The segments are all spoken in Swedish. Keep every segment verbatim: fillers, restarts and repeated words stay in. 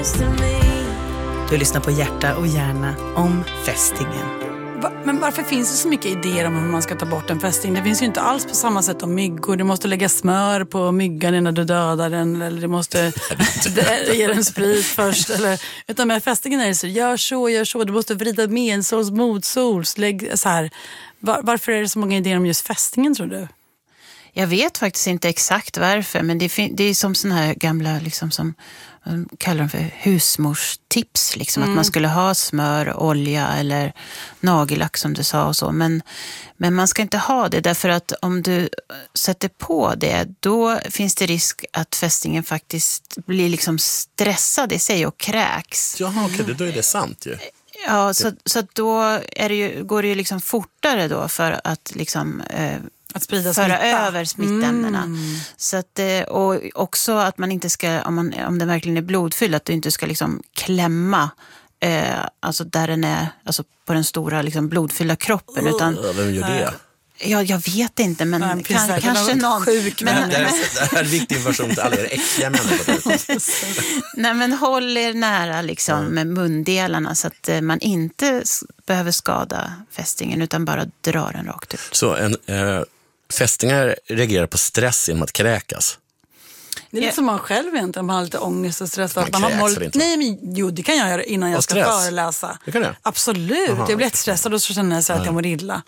Du lyssnar på Hjärta och hjärna om fästingen. Va? Men varför finns det så mycket idéer om hur man ska ta bort en fästing? Det finns ju inte alls på samma sätt om myggor. Du måste lägga smör på myggan innan du dödar den. Eller du måste ge den sprit först. Eller, utan med fästingen är det så, gör så, gör så. Du måste vrida medsols, motsols. Lägg, så här. Var, varför är det så många idéer om just fästingen, tror du? Jag vet faktiskt inte exakt varför, men det, fin- det är som såna här gamla, liksom, som de kallar dem för husmorstips. Liksom, mm. Att man skulle ha smör, olja eller nagellack som du sa och så. Men, men man ska inte ha det, därför att om du sätter på det, då finns det risk att fästingen faktiskt blir liksom stressad i sig och kräks. Jaha, okej, okay, då är det sant ju. Ja, så, så då är det ju, går det ju liksom fortare då för att liksom... Eh, Att sprida föra smitta. över smittämnena. Mm. Så att, och också att man inte ska, om, man, om det verkligen är blodfylld, att du inte ska liksom klämma eh, alltså där den är, alltså på den stora liksom blodfyllda kroppen. Uh, utan, vem gör det? Ja, jag vet inte, men Nej, kan, kanske någon... Sjuk, men, men, det, här, det här är viktig information till alla er äckliga människor. Nej, men håll er nära liksom, mm. med mundelarna så att man inte behöver skada fästingen utan bara dra den rakt ut. Så en... Eh, fästingar reagerar på stress genom att kräkas. Det är lite som man själv egentligen, man har lite ångest och stress. Man, man har mål... Nej, men jo, det kan jag göra innan jag och ska stress. föreläsa. Det kan jag. Absolut, Aha. jag blir jättestressad och så känner jag så att jag mår illa.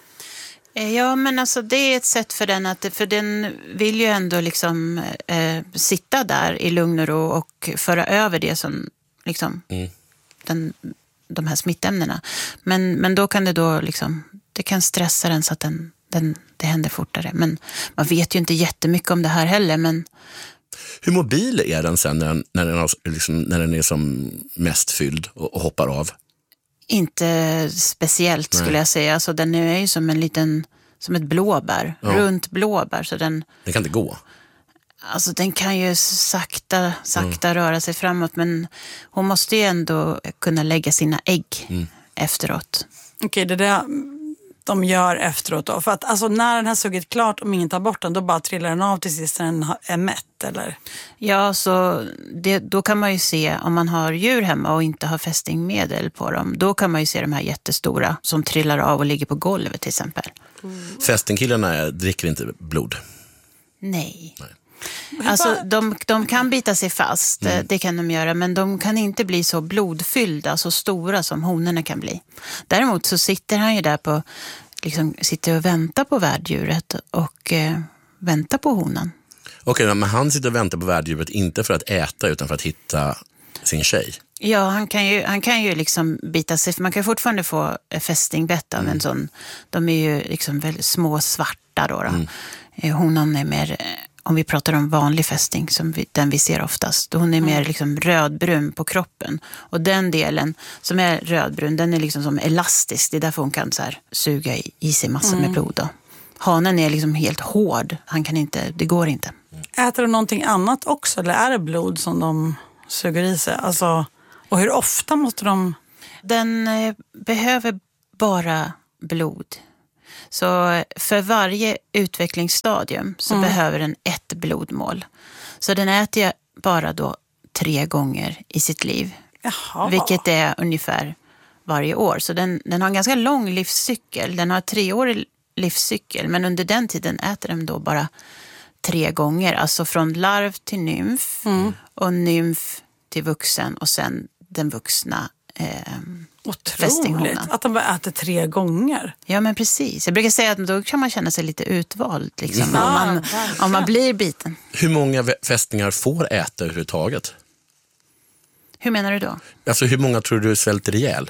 Ja, men alltså det är ett sätt för den att, för den vill ju ändå liksom eh, sitta där i lugn och ro och föra över det som liksom mm. den, de här smittämnena. Men, men då kan det då liksom, det kan stressa den så att den Den, det händer fortare. Men man vet ju inte jättemycket om det här heller. Men... Hur mobil är den sen när den, när den, har, liksom, när den är som mest fylld och, och hoppar av? Inte speciellt Nej. skulle jag säga. Alltså, den är ju som en liten, som ett blåbär. Ja. Runt blåbär. Så den, den kan inte gå? Alltså den kan ju sakta, sakta mm. röra sig framåt. Men hon måste ju ändå kunna lägga sina ägg mm. efteråt. Okej, okay, det där... de gör efteråt då? För att alltså, när den har sugit klart, om ingen tar bort den, då bara trillar den av till sist när den är mätt, eller? Ja, så det, då kan man ju se, om man har djur hemma och inte har fästingmedel på dem, då kan man ju se de här jättestora som trillar av och ligger på golvet till exempel. Mm. Fästingkillarna dricker inte blod? Nej. Nej. Alltså de, de kan bita sig fast, mm. det kan de göra, men de kan inte bli så blodfyllda, så stora som honorna kan bli. Däremot så sitter han ju där på, liksom sitter och väntar på värddjuret och eh, väntar på honan. Okej, okay, men han sitter och väntar på värddjuret inte för att äta utan för att hitta sin tjej. Ja, han kan ju, han kan ju liksom bita sig, för man kan fortfarande få fästingbett av mm. en sån, de är ju liksom väldigt små svarta då. då. Mm. Honan är mer... Om vi pratar om vanlig fästing, som vi, den vi ser oftast, då hon är mer liksom rödbrun på kroppen. Och den delen som är rödbrun, den är liksom som elastisk. Det är därför hon kan så här suga i, i sig massor mm. med blod. Då. Hanen är liksom helt hård. Han kan inte, det går inte. Äter de någonting annat också? Eller är det blod som de suger i sig? Alltså, och hur ofta måste de... Den eh, behöver bara blod. Så för varje utvecklingsstadium så mm. behöver den ett blodmål. Så den äter bara då tre gånger i sitt liv. Jaha. Vilket är ungefär varje år. Så den, den har en ganska lång livscykel. Den har treårig livscykel. Men under den tiden äter den då bara tre gånger. Alltså från larv till nymf. Mm. Och nymf till vuxen. Och sen den vuxna eh, Otroligt att de bara äter tre gånger. Ja, men precis. Jag brukar säga att då kan man känna sig lite utvald liksom, ja, om, man, om man blir biten. Hur många fästingar får äta överhuvudtaget? Hur menar du då? Alltså hur många tror du svälter ihjäl?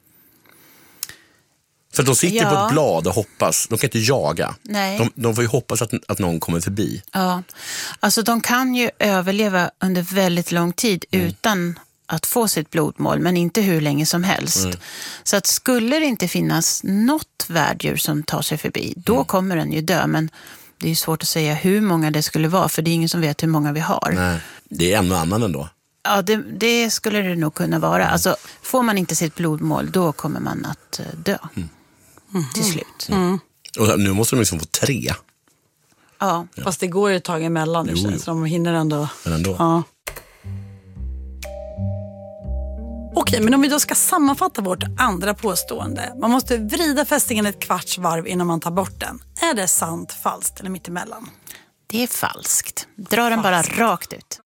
För de sitter ja. på ett blad och hoppas. De kan inte jaga. Nej. De, de får ju hoppas att, att någon kommer förbi. Ja, alltså de kan ju överleva under väldigt lång tid mm. utan att få sitt blodmål, men inte hur länge som helst. Mm. Så att skulle det inte finnas något värddjur som tar sig förbi, då mm. kommer den ju dö. Men det är ju svårt att säga hur många det skulle vara, för det är ingen som vet hur många vi har. Nej. Det är en och annan ändå. Ja, det, det skulle det nog kunna vara. Mm. Alltså, får man inte sitt blodmål, då kommer man att dö. Mm. Mm. Till slut. Mm. Och nu måste de liksom få tre. Ja. ja. Fast det går ju ett tag emellan, jo, jo. Så de hinner ändå. Men ändå. Ja. Okej, men om vi då ska sammanfatta vårt andra påstående. Man måste vrida fästingen ett kvarts varv innan man tar bort den. Är det sant, falskt eller mittemellan? Det är falskt. Dra den bara rakt ut.